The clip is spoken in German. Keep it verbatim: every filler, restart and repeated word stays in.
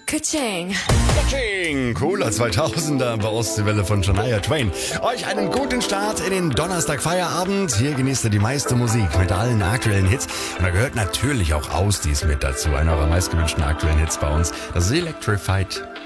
Ka-ching. Ka-ching. Cooler zweitausender bei Ostseewelle von Shania Twain. Euch einen guten Start in den Donnerstag-Feierabend. Hier genießt ihr die meiste Musik mit allen aktuellen Hits. Und da gehört natürlich auch Ausdies mit dazu. Einer eurer meistgewünschten aktuellen Hits bei uns. Das ist Electrified.